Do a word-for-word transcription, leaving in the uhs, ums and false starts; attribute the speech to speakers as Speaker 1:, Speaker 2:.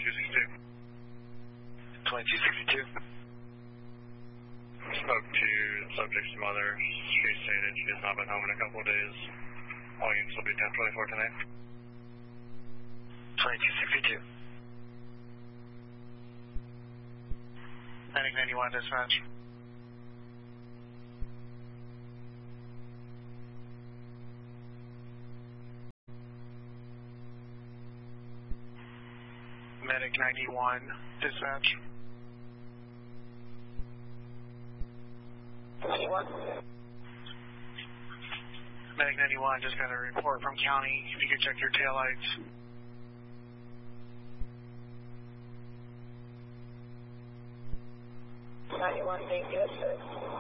Speaker 1: twenty-two sixty-two.
Speaker 2: twenty-two sixty-two.
Speaker 1: Spoke to the subject's mother. She stated she has not been home in a couple of days. All units will be ten twenty-four tonight.
Speaker 2: twenty-two sixty-two.
Speaker 3: Medic ninety-one, dispatch. Medic ninety-one, dispatch.
Speaker 4: ninety-one.
Speaker 3: Medic ninety-one, just got a report from county. If you could check your taillights.
Speaker 4: ninety-one, thank you, sir.